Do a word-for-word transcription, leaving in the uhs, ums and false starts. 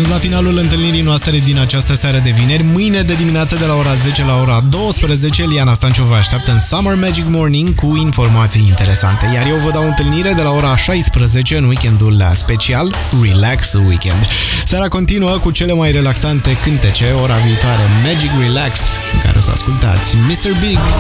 ajuns la finalul întâlnirii noastre din această seară de vineri. Mâine de dimineață de la ora zece la ora douăsprezece, Liana Stanciu vă așteaptă în Summer Magic Morning cu informații interesante. Iar eu vă dau întâlnire de la ora șaisprezece în weekendul special Relax Weekend. Seara continuă cu cele mai relaxante cântece. Ora viitoare Magic Relax, în care o să ascultați mister Big,